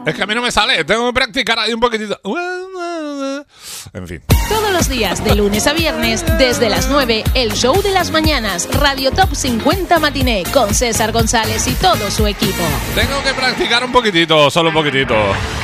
Es que a mí no me sale, tengo que practicar ahí un poquitito. En fin. Todos los días, de lunes a viernes, desde las 9, el show de las mañanas, Radio Top 50 Matiné, con César González y todo su equipo. Tengo que practicar un poquitito, solo un poquitito.